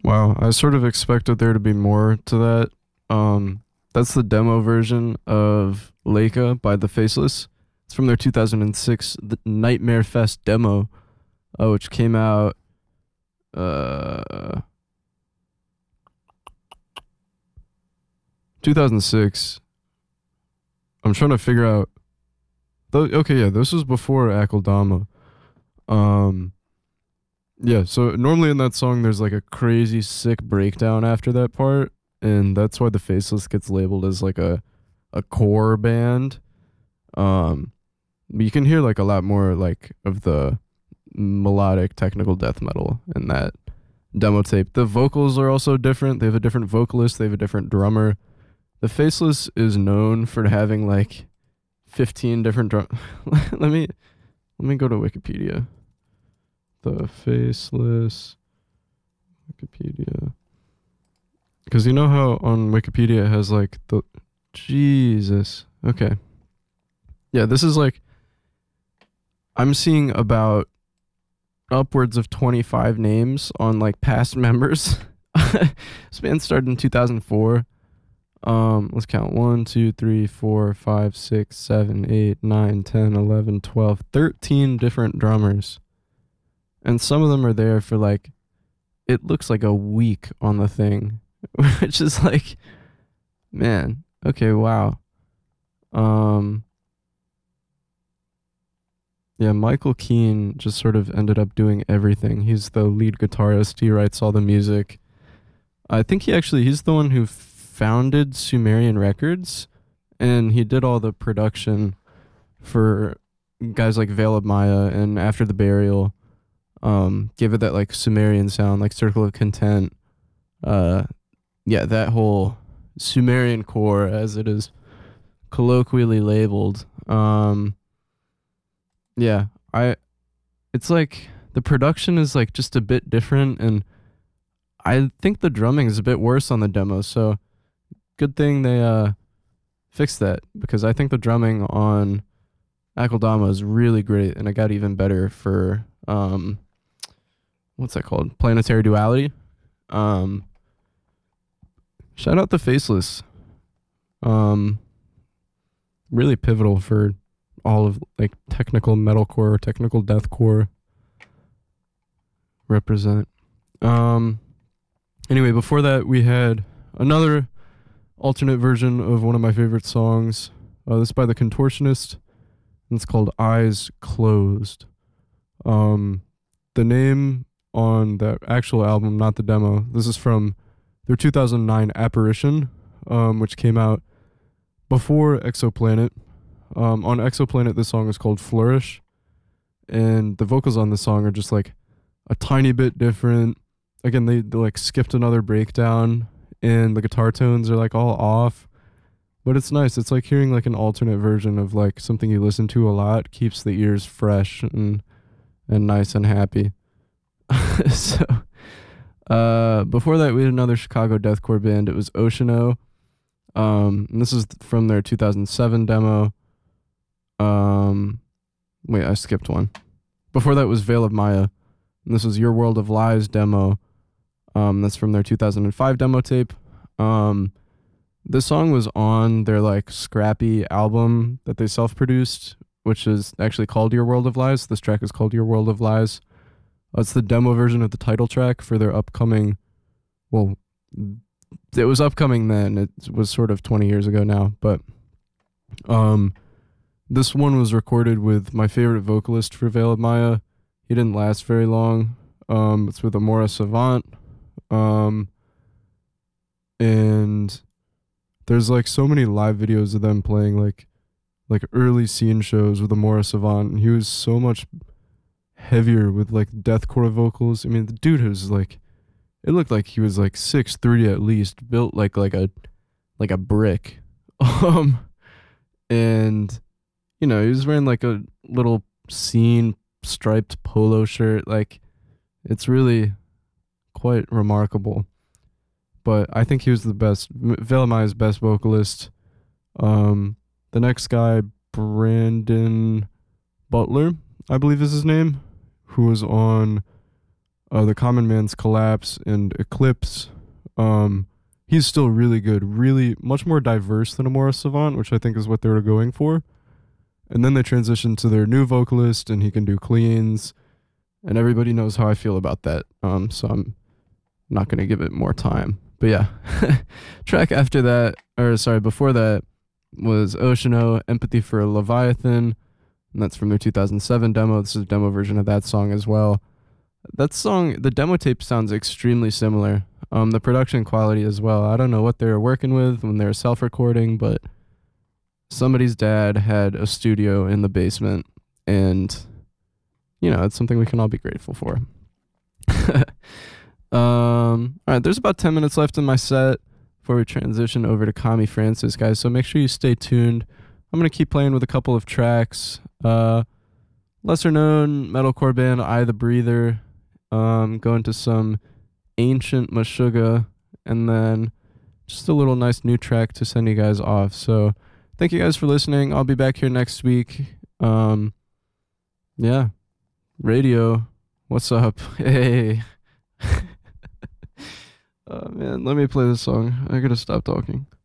Wow, I sort of expected there to be more to that. That's the demo version of Leica by The Faceless. It's from their 2006 the Nightmare Fest demo, which came out uh 2006. I'm trying to figure out. Okay, yeah, this was before Akeldama. Um, yeah, so normally in that song, there's like a crazy sick breakdown after that part, and that's why The Faceless gets labeled as like a core band. Um, but you can hear like a lot more like of the melodic technical death metal in that demo tape. The vocals are also different. They have a different vocalist. They have a different drummer. The Faceless is known for having like 15 different drum. Let me go to Wikipedia. The Faceless Wikipedia. Because you know how on Wikipedia it has like the Jesus. Okay. Yeah, this is like I'm seeing about upwards of 25 names on like past members. This band started in 2004. Let's count 1, 2, 3, 4, 5, 6, 7, 8, 9, 10, 11, 12, 13 different drummers. And some of them are there for like, it looks like a week on the thing, which is like, man, okay, wow. Um, yeah, Michael Keane just sort of ended up doing everything. He's the lead guitarist, he writes all the music. I think he's the one who founded Sumerian Records, and he did all the production for guys like Veil of Maya and After the Burial. Give it that like Sumerian sound, like Circle of Content. Uh, yeah, that whole Sumerian core, as it is colloquially labeled. Yeah, it's like the production is like just a bit different, and I think the drumming is a bit worse on the demo. So good thing they fixed that, because I think the drumming on Akeldama is really great, and it got even better for what's that called? Planetary Duality. Um, Shout out the Faceless. Um, Really pivotal for all of like technical metalcore, technical deathcore represent. Um, anyway, before that we had another alternate version of one of my favorite songs. This is by The Contortionist, and it's called Eyes Closed. The name on the actual album, not the demo. This is from their 2009 Apparition, which came out before Exoplanet. On Exoplanet, this song is called Flourish, and the vocals on this song are just like a tiny bit different. Again, they like skipped another breakdown, and the guitar tones are like all off. But it's nice. It's like hearing like an alternate version of like something you listen to a lot. Keeps the ears fresh and nice and happy. So before that we had another Chicago deathcore band. It was Oceano. And this is from their 2007 demo. Wait, I skipped one. Before that was Veil of Maya, and this was Your World of Lies demo. That's from their 2005 demo tape. This song was on their like scrappy album that they self-produced, which is actually called Your World of Lies. This track is called Your World of Lies. It's the demo version of the title track for their upcoming, well, it was upcoming then. It was sort of 20 years ago now, but this one was recorded with my favorite vocalist for Veil of Maya. He didn't last very long. It's with Amora Savant. And there's like so many live videos of them playing like early scene shows with Amora Savant, and he was so much heavier with like deathcore vocals. I mean, the dude was like, it looked like he was like 6'3" at least, built like a brick. And you know, he was wearing like a little scene striped polo shirt. Like, it's really quite remarkable. But I think he was the best, Velamaya's best vocalist. The next guy, Brandon Butler, I believe is his name, who was on The Common Man's Collapse and Eclipse. Um, he's still really good, really much more diverse than Amora Savant, which I think is what they were going for. And then they transitioned to their new vocalist, and he can do cleans, and everybody knows how I feel about that. So I'm not gonna give it more time. But yeah, track after that, or sorry, before that was Oceano, Empathy for Leviathan, and that's from their 2007 demo. This is a demo version of that song as well. That song, the demo tape sounds extremely similar. The production quality as well. I don't know what they were working with when they were self-recording, but somebody's dad had a studio in the basement, and it's something we can all be grateful for. All right, there's about 10 minutes left in my set before we transition over to Kami Francis, guys. So make sure you stay tuned. I'm gonna keep playing with a couple of tracks. Lesser known metalcore band I the Breather. Go into some ancient Meshuggah, and then just a little nice new track to send you guys off. So thank you guys for listening. I'll be back here next week. Yeah. Radio. What's up? Hey. Oh man, let me play this song. I gotta stop talking.